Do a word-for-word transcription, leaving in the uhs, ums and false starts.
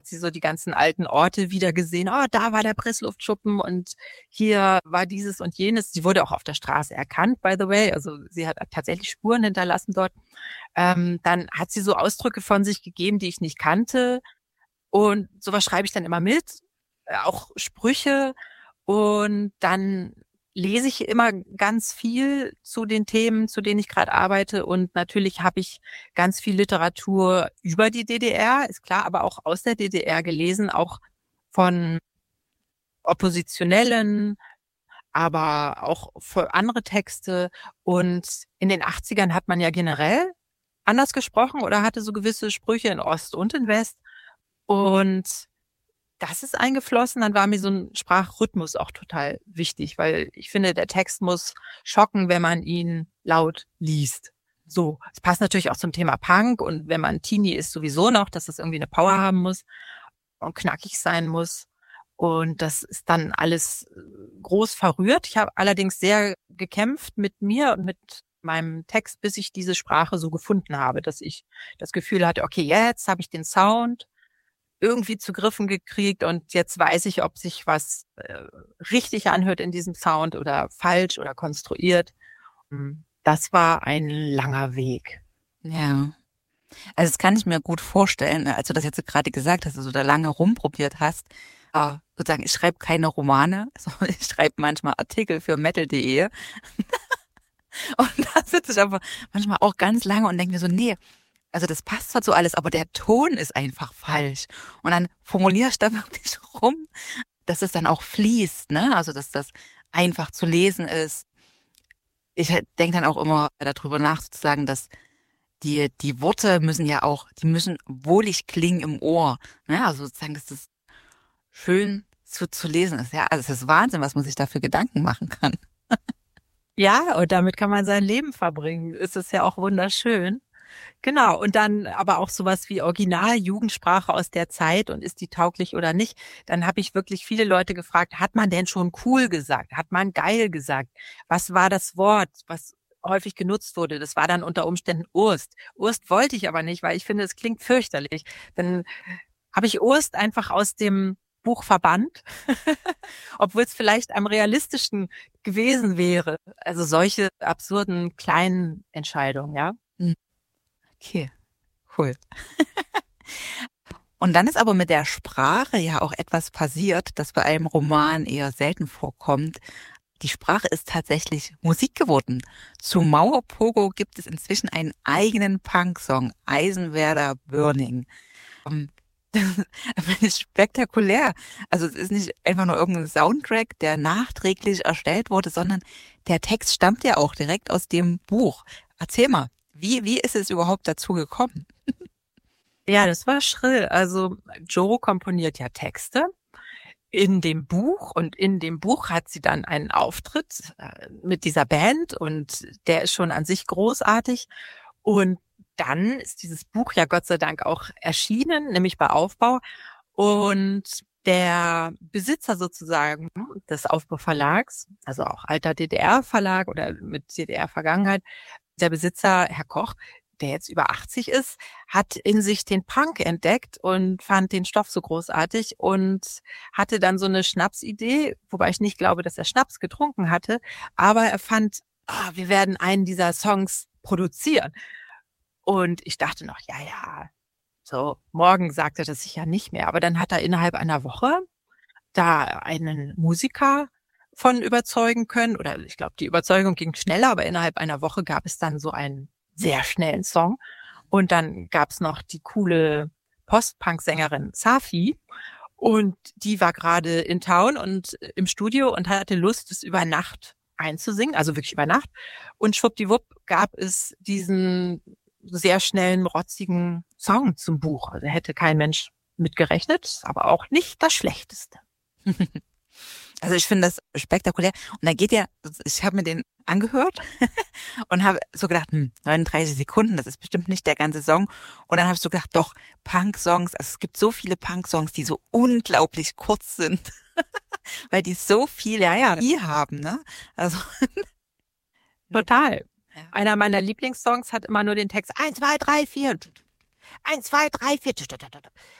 sie so die ganzen alten Orte wieder gesehen. Oh, da war der Pressluftschuppen und hier war dieses und jenes. Sie wurde auch auf der Straße erkannt, by the way. Also sie hat tatsächlich Spuren hinterlassen dort. Ähm, dann hat sie so Ausdrücke von sich gegeben, die ich nicht kannte. Und sowas schreibe ich dann immer mit, äh, auch Sprüche. Und dann lese ich immer ganz viel zu den Themen, zu denen ich gerade arbeite. Und natürlich habe ich ganz viel Literatur über die D D R, ist klar, aber auch aus der D D R gelesen, auch von Oppositionellen, aber auch für andere Texte. Und in den achtzigern hat man ja generell anders gesprochen oder hatte so gewisse Sprüche in Ost und in West. Und das ist eingeflossen. Dann war mir so ein Sprachrhythmus auch total wichtig, weil ich finde, der Text muss schocken, wenn man ihn laut liest. So, es passt natürlich auch zum Thema Punk und wenn man Teenie ist sowieso noch, dass das irgendwie eine Power haben muss und knackig sein muss. Und das ist dann alles groß verrührt. Ich habe allerdings sehr gekämpft mit mir und mit meinem Text, bis ich diese Sprache so gefunden habe, dass ich das Gefühl hatte, okay, jetzt habe ich den Sound irgendwie zu Griffen gekriegt und jetzt weiß ich, ob sich was äh, richtig anhört in diesem Sound oder falsch oder konstruiert. Das war ein langer Weg. Ja. Also das kann ich mir gut vorstellen, als du das jetzt gerade gesagt hast, also da lange rumprobiert hast. Äh, sozusagen, ich schreibe keine Romane, sondern ich schreibe manchmal Artikel für metal punkt de. Und da sitze ich aber manchmal auch ganz lange und denke mir so, nee, also das passt zwar so alles, aber der Ton ist einfach falsch. Und dann formuliere ich da wirklich rum, dass es dann auch fließt, ne? Also dass das einfach zu lesen ist. Ich denke dann auch immer darüber nach, sozusagen, dass die, die Worte müssen ja auch, die müssen wohlig klingen im Ohr. Ne? Also sozusagen, dass das schön zu, zu lesen ist. Ja, also es ist Wahnsinn, was man sich da für Gedanken machen kann. Ja, und damit kann man sein Leben verbringen. Es ist ja auch wunderschön. Genau, und dann aber auch sowas wie Original-Jugendsprache aus der Zeit und ist die tauglich oder nicht. Dann habe ich wirklich viele Leute gefragt, hat man denn schon cool gesagt? Hat man geil gesagt? Was war das Wort, was häufig genutzt wurde? Das war dann unter Umständen Urst. Urst wollte ich aber nicht, weil ich finde, es klingt fürchterlich. Dann habe ich Urst einfach aus dem Buch verbannt, obwohl es vielleicht am realistischen gewesen wäre. Also solche absurden kleinen Entscheidungen, ja. Okay, cool. Und dann ist aber mit der Sprache ja auch etwas passiert, das bei einem Roman eher selten vorkommt. Die Sprache ist tatsächlich Musik geworden. Zu Mauerpogo gibt es inzwischen einen eigenen Punksong, Eisenwerder Burning. Um, das finde ich spektakulär. Also es ist nicht einfach nur irgendein Soundtrack, der nachträglich erstellt wurde, sondern der Text stammt ja auch direkt aus dem Buch. Erzähl mal. Wie, wie ist es überhaupt dazu gekommen? Ja, das war schrill. Also Joe komponiert ja Texte in dem Buch und in dem Buch hat sie dann einen Auftritt äh, mit dieser Band und der ist schon an sich großartig. Und dann ist dieses Buch ja Gott sei Dank auch erschienen, nämlich bei Aufbau. Und der Besitzer sozusagen des Aufbau-Verlags, also auch alter D D R-Verlag oder mit D D R-Vergangenheit, der Besitzer, Herr Koch, der jetzt über achtzig ist, hat in sich den Punk entdeckt und fand den Stoff so großartig und hatte dann so eine Schnapsidee, wobei ich nicht glaube, dass er Schnaps getrunken hatte, aber er fand, ah, wir werden einen dieser Songs produzieren. Und ich dachte noch, ja, ja, so, morgen sagt er das sicher nicht mehr. Aber dann hat er innerhalb einer Woche da einen Musiker von überzeugen können, oder ich glaube, die Überzeugung ging schneller, aber innerhalb einer Woche gab es dann so einen sehr schnellen Song. Und dann gab es noch die coole Post-Punk-Sängerin Safi. Und die war gerade in Town und im Studio und hatte Lust, es über Nacht einzusingen, also wirklich über Nacht. Und schwuppdiwupp gab es diesen sehr schnellen, rotzigen Song zum Buch. Also hätte kein Mensch mitgerechnet, aber auch nicht das Schlechteste. Also ich finde das spektakulär. Und da geht ja, ich habe mir den angehört und habe so gedacht, hm, neununddreißig Sekunden, das ist bestimmt nicht der ganze Song. Und dann habe ich so gedacht, doch, Punk-Songs, also es gibt so viele Punk-Songs, die so unglaublich kurz sind, weil die so viel, ja, ja, die haben, ne? Also total. Ja. Einer meiner Lieblingssongs hat immer nur den Text eins, zwei, drei, vier. eins, zwei, drei, vier.